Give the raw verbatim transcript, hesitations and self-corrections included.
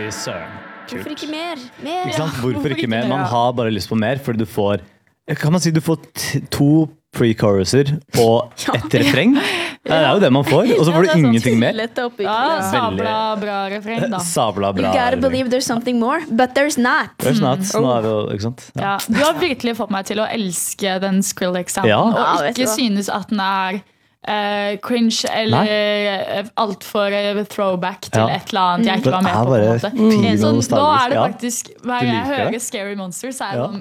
Fy søren. Hvorfor ikke mer? Mer? Ikke sant? Hvorfor, hvorfor ikke ikke mer? mer, Man ja. har bare lyst på mer, fordi du får kan man si du får t- to pre-choruser og et refreng? Det er jo det man får, og så får du ingenting mer. Ja, sabla bra refreng da. Sabla You bra. gotta believe there's something more, but there's not. There's not. Nå er vi jo, ikke sant? Ja, du har virkelig fått meg til å elske den Skrillex-sounden, Ja. Ja, og vet du ikke hva? synes at den er eh, cringe eller uh, alt for eh, throwback til Ja. et eller annet jeg ikke var Den med er på. på en bare måte. fin og Så nå nostalgisk, er det ja. faktisk, hver Du gang jeg liker hører det? Scary Monsters, så er det Ja. sånn,